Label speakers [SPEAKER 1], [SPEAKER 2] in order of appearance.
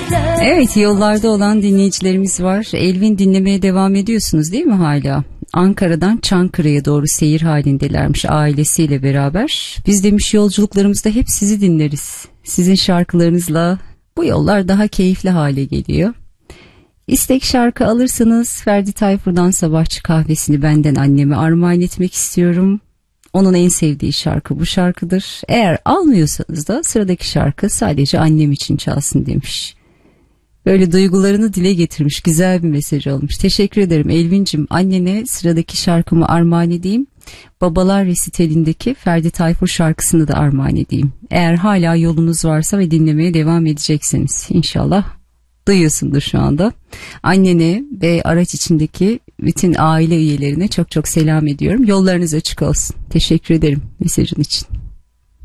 [SPEAKER 1] Evet, yollarda olan dinleyicilerimiz var. Elvin dinlemeye devam ediyorsunuz değil mi hala? Ankara'dan Çankırı'ya doğru seyir halindelermiş ailesiyle beraber. Biz demiş yolculuklarımızda hep sizi dinleriz. Sizin şarkılarınızla bu yollar daha keyifli hale geliyor. İstek şarkı alırsanız Ferdi Tayfur'dan Sabahçı Kahvesini benden anneme armağan etmek istiyorum. Onun en sevdiği şarkı bu şarkıdır. Eğer almıyorsanız da sıradaki şarkı sadece annem için çalsın demiş. Böyle duygularını dile getirmiş, güzel bir mesaj olmuş. Teşekkür ederim Elvin'cim. Annene sıradaki şarkımı armağan edeyim. Babalar Resitali'ndeki Ferdi Tayfur şarkısını da armağan edeyim. Eğer hala yolunuz varsa ve dinlemeye devam edeceksiniz. İnşallah duyuyorsundur şu anda. Annene ve araç içindeki bütün aile üyelerine çok çok selam ediyorum. Yollarınız açık olsun. Teşekkür ederim mesajın için.